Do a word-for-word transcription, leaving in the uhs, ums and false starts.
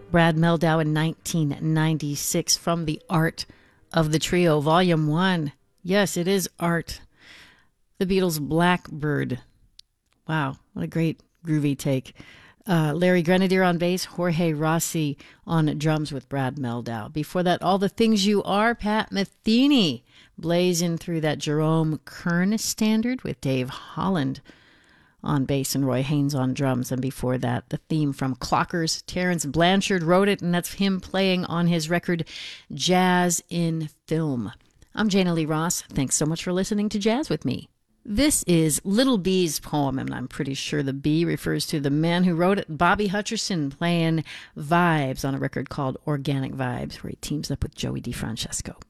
Brad Mehldau in nineteen ninety-six from The Art of the Trio, Volume one. Yes, it is art. The Beatles' Blackbird. Wow, what a great groovy take. Uh, Larry Grenadier on bass, Jorge Rossi on drums with Brad Mehldau. Before that, All the Things You Are, Pat Metheny, blazing through that Jerome Kern standard with Dave Holland on bass and Roy Haynes on drums. And before that, the theme from Clockers. Terence Blanchard wrote it, and that's him playing on his record Jazz in Film. I'm Jana Lee Ross. Thanks so much for listening to Jazz with me. This is Little B's poem, and I'm pretty sure the B refers to the man who wrote it, Bobby Hutcherson, playing Vibes on a record called Organic Vibes, where he teams up with Joey DeFrancesco.